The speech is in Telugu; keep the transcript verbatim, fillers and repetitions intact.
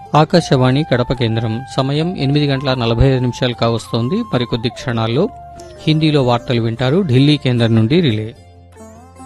ఆకాశవాణి కడప కేంద్రం. సమయం ఎనిమిది గంటల నలభై ఐదు నిమిషాలు కావస్తోంది. మరికొద్ది క్షణాల్లో హిందీలో వార్తలు వింటారు. ఢిల్లీ కేంద్రం నుండి రిలే.